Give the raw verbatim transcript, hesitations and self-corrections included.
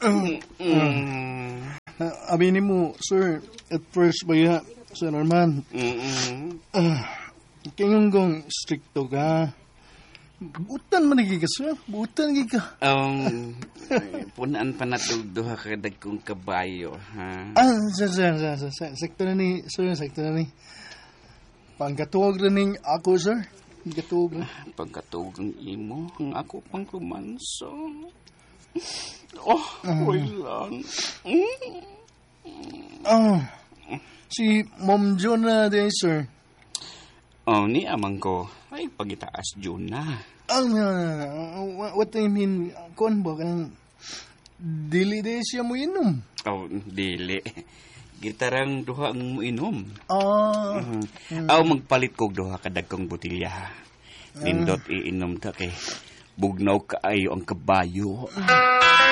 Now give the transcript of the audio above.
Mm. Uh, aminin mo, sir, at first ba ya, Sir Norman? Mm. Uh, Kayong gong stricto ka. Butan man naging ka, sir. Butan naging ka. Um, punaan pa na duha ka dagkong kabayo, ha? Ah, sir, sir, sir, sir, sir. Sekto na ni, sir, sekto na ni. Pangkatuwag na ning ako, sir. Pangkatuwag na. Pagkatuwag ang imo, ang ako pang romanso. Oh, uh, lang. Mm. Ah, si Mom John na din, sir. Oh, ni amang ko. Ay, pagitaas June na. Ah, uh, what I mean, kon ba kanang dili de siya mo inom? Oh, dili. Gitarang duha ang mo inom. Ah. Uh, mm. Aw, magpalit kog duha ka dagkong botilya. Nindot uh, iinom ta kay bugnaw kaayo ang kabayo.